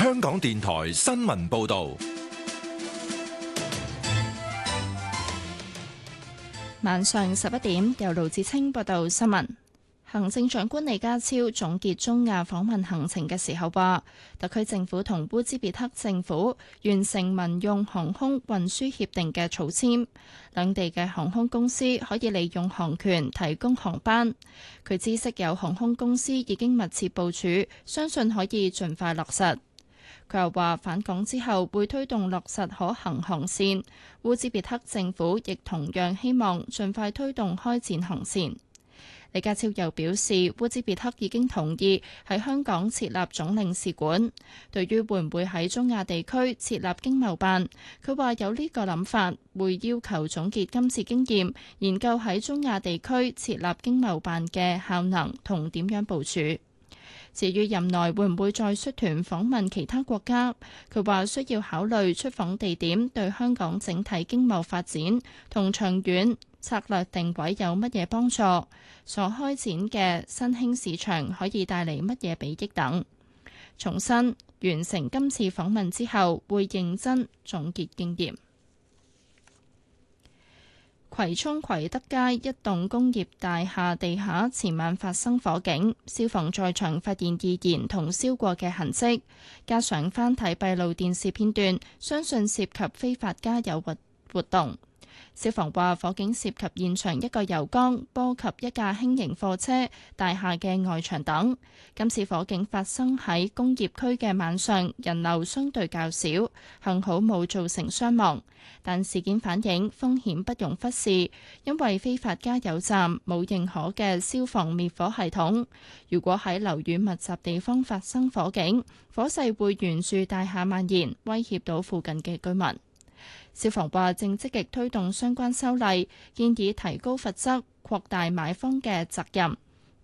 香港電台新聞報道。 晚上11點，由盧志清報道新聞。行政長官李家超總結中亞訪問行程嘅時候話，特區政府同烏茲別克政府完成民用航空運輸協定嘅草簽，兩地嘅航空公司可以利用航權提供航班。佢知悉有航空公司已經密切部署，相信可以盡快落實。佢又話返港之後會推動落實可行航線，烏茲別克政府亦同樣希望盡快推動開展航線。李家超又表示，烏茲別克已經同意喺香港設立總領事館。對於會唔會喺中亞地區設立經貿辦，佢話有呢個諗法，會要求總結今次經驗，研究喺中亞地區設立經貿辦嘅效能同點樣部署。至於任內會唔會再率團訪問其他國家，佢話需要考慮出訪地點對香港整體經貿發展同長遠策略定位有乜嘢幫助，所開展嘅新興市場可以帶嚟乜嘢裨益等。重申完成今次訪問之後，會認真總結經驗。葵涌葵德街一棟工業大廈地下前晚發生火警，消防在場發現易燃同燒過嘅痕跡，加上翻睇閉路電視片段，相信涉及非法加油活動。消防話火警涉及現場一個油缸，波及一架輕型貨車、大廈嘅外牆等。今次火警發生喺工業區嘅晚上，人流相對較少，幸好冇造成傷亡。但事件反映風險不容忽視，因為非法加油站冇認可嘅消防滅火系統。如果喺樓宇密集地方發生火警，火勢會沿住大廈蔓延，威脅到附近嘅居民。消防話正積極推動相關修例，建議提高罰則，擴大買方嘅責任，